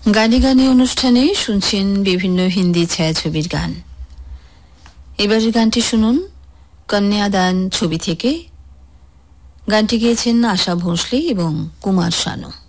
গানে গানে অনুষ্ঠানে শুনছেন বিভিন্ন হিন্দি ছায়াছবির গান। এবারের গানটি শুনুন কন্যাদান ছবি থেকে। গানটি গেয়েছেন আশা ভোঁসলে এবং কুমার শানু।